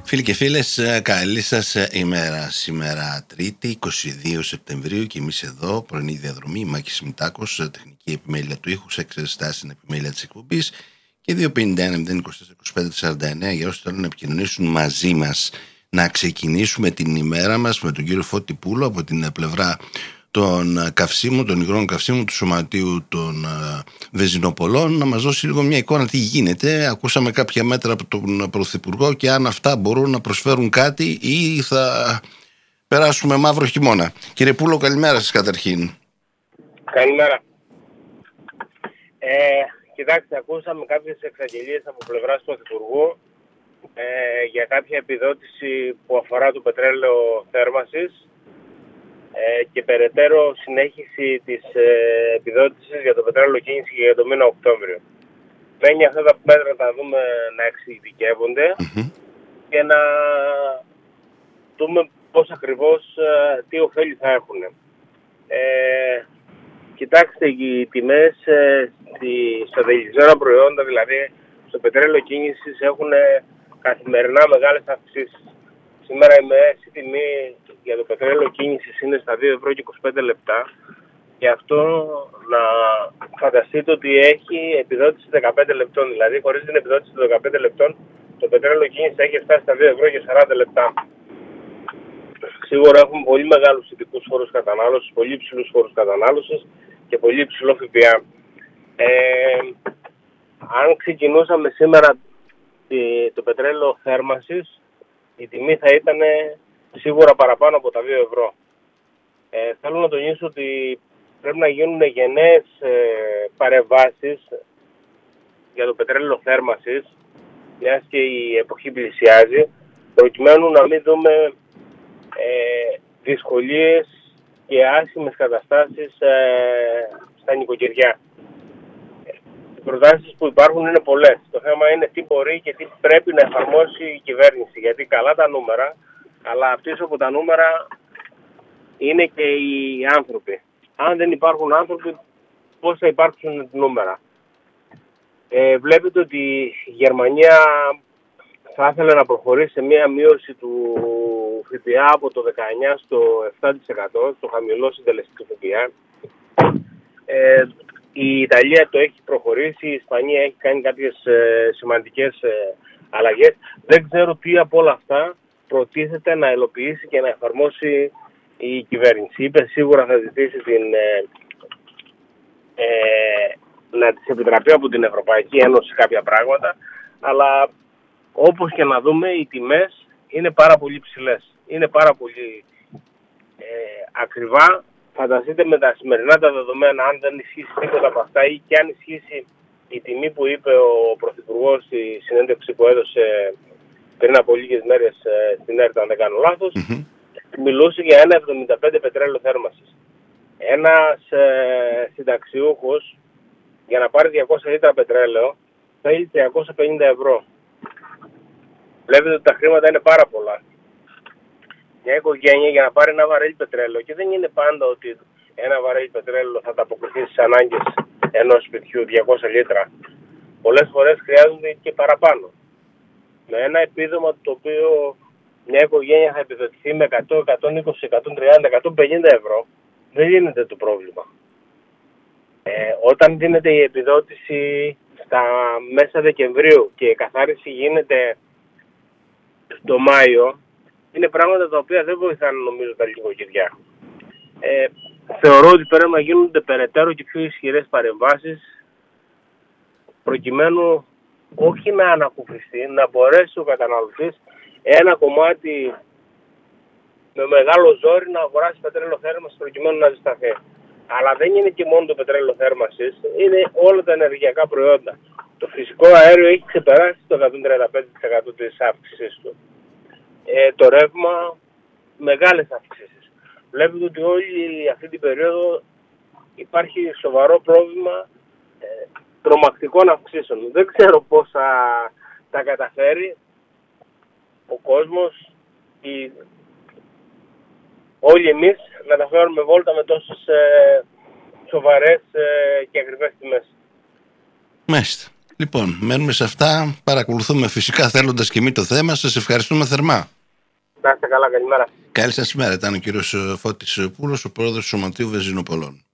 Φίλοι και φίλες, καλή σας ημέρα. Σήμερα Τρίτη, 22 Σεπτεμβρίου και εμείς εδώ, πρωινή διαδρομή, Μάκης Σμιτάκος, τεχνική επιμέλεια του ήχου, σε εξετάσεις στην επιμέλεια της εκπομπής και 251-024-25-49 για όσοι θέλουν να επικοινωνήσουν μαζί μας. Να ξεκινήσουμε την ημέρα μας με τον κύριο Φώτη Πούλο από την πλευρά των καυσίμων, των υγρών καυσίμων του Σωματείου των Βεζινοπολών, να μας δώσει λίγο μια εικόνα τι γίνεται. Ακούσαμε κάποια μέτρα από τον Πρωθυπουργό και αν αυτά μπορούν να προσφέρουν κάτι ή θα περάσουμε μαύρο χειμώνα. Κύριε Πούλο, καλημέρα σας καταρχήν. Καλημέρα. Κοιτάξτε, ακούσαμε κάποιες εξαγγελίες από πλευράς του Πρωθυπουργού για κάποια επιδότηση που αφορά το πετρέλαιο θέρμανσης και περαιτέρω συνέχιση της επιδότησης για το πετρέλαιο κίνηση και για το μήνα Οκτώβριο. Μένει αυτά τα μέτρα να δούμε να εξειδικεύονται και να δούμε πώς ακριβώς τι ωφέλη θα έχουν. Κοιτάξτε, οι τιμές στα δελειζόμενα προϊόντα, δηλαδή στο πετρέλαιο κίνησης, έχουν καθημερινά μεγάλες αυξήσεις. Σήμερα η μέση τιμή για το πετρέλαιο κίνησης είναι στα 2,25 € και αυτό να φανταστείτε ότι έχει επιδότηση 15 λεπτών. Δηλαδή, χωρίς την επιδότηση των 15 λεπτών, το πετρέλαιο κίνησης έχει φτάσει στα 2,40 € Σίγουρα έχουμε πολύ μεγάλους ειδικούς φόρους κατανάλωσης, πολύ υψηλούς φόρους κατανάλωσης και πολύ υψηλό ΦΠΑ. Αν ξεκινούσαμε σήμερα το πετρέλαιο θέρμανσης, η τιμή θα ήταν σίγουρα παραπάνω από τα 2 €. Θέλω να τονίσω ότι πρέπει να γίνουν γενναίες παρεμβάσεις για το πετρέλαιο θέρμανσης, μιας και η εποχή πλησιάζει, προκειμένου να μην δούμε δυσκολίες και άσχημες καταστάσεις στα νοικοκυριά. Οι προτάσεις που υπάρχουν είναι πολλές. Το θέμα είναι τι μπορεί και τι πρέπει να εφαρμόσει η κυβέρνηση. Γιατί καλά τα νούμερα, αλλά πίσω από τα νούμερα είναι και οι άνθρωποι. Αν δεν υπάρχουν άνθρωποι, πώς θα υπάρξουν νούμερα. Βλέπετε ότι η Γερμανία θα ήθελε να προχωρήσει σε μια μείωση του ΦΠΑ από το 19% στο 7%, στο χαμηλό συντελεστικό ΦΠΑ. Η Ιταλία το έχει προχωρήσει, η Ισπανία έχει κάνει κάποιες σημαντικές αλλαγές. Δεν ξέρω τι από όλα αυτά προτίθεται να υλοποιήσει και να εφαρμόσει η κυβέρνηση. Είπε σίγουρα θα ζητήσει να της επιτραπεί από την Ευρωπαϊκή Ένωση κάποια πράγματα, αλλά όπως και να δούμε οι τιμές είναι πάρα πολύ ψηλές. Είναι πάρα πολύ ακριβά. Φανταστείτε με τα σημερινά τα δεδομένα, αν δεν ισχύσει τίποτα από αυτά ή και αν ισχύσει η τιμή που είπε ο Πρωθυπουργός στη συνέντευξη που έδωσε πριν από λίγες μέρες στην ΕΡΤ, αν δεν κάνω λάθος, μιλούσε για 1,75 πετρέλαιο θέρμανσης. Ένας συνταξιούχος για να πάρει 200 λίτρα πετρέλαιο θέλει 350 €. Βλέπετε ότι τα χρήματα είναι πάρα πολλά. Μια οικογένεια για να πάρει ένα βαρέλι πετρέλαιο, και δεν είναι πάντα ότι ένα βαρέλι πετρέλαιο θα τα αποκριθεί στις ανάγκες ενός σπιτιού, 200 λίτρα. Πολλές φορές χρειάζονται και παραπάνω. Με ένα επίδομα το οποίο μια οικογένεια θα επιδοτηθεί με 100, 120, 130, 150 € δεν γίνεται το πρόβλημα. Όταν δίνεται η επιδότηση στα μέσα Δεκεμβρίου και η καθάριση γίνεται το Μάιο, είναι πράγματα τα οποία δεν βοηθάνε νομίζω τα νοικοκυριά. Θεωρώ ότι πρέπει να γίνονται περαιτέρω και πιο ισχυρές παρεμβάσεις προκειμένου όχι να ανακουφιστεί, να μπορέσει ο καταναλωτής ένα κομμάτι με μεγάλο ζόρι να αγοράσει πετρέλαιο θέρμανσης προκειμένου να ζεσταθεί. Αλλά δεν είναι και μόνο το πετρέλαιο θέρμανσης, είναι όλα τα ενεργειακά προϊόντα. Το φυσικό αέριο έχει ξεπεράσει το 135% της αύξησης του. Το ρεύμα, μεγάλες αυξήσεις. Βλέπετε ότι όλη αυτή την περίοδο υπάρχει σοβαρό πρόβλημα τρομακτικών αυξήσεων. Δεν ξέρω πώς θα τα καταφέρει ο κόσμος, όλοι εμείς, να τα φέρουμε βόλτα με τόσες σοβαρές και ακριβές τιμές. Μάλιστα. Λοιπόν, μένουμε σε αυτά. Παρακολουθούμε φυσικά θέλοντας και εμείς το θέμα. Σας ευχαριστούμε θερμά. Να είστε καλά, καλημέρα. Καλή σας ημέρα. Ήταν ο κύριος Φώτης Πούλος, ο πρόεδρος του Σωματείου Βενζινοπολών.